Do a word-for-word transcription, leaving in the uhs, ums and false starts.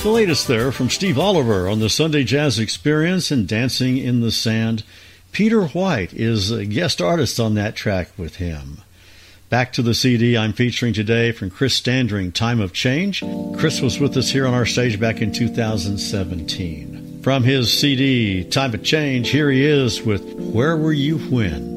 The latest there from Steve Oliver on the Sunday Jazz Experience and Dancing in the Sand. Peter White is a guest artist on that track with him. Back to the C D I'm featuring today from Chris Standring, Time of Change. Chris was with us here on our stage back in two thousand seventeen. From his C D, Time of Change, here he is with Where Were You When?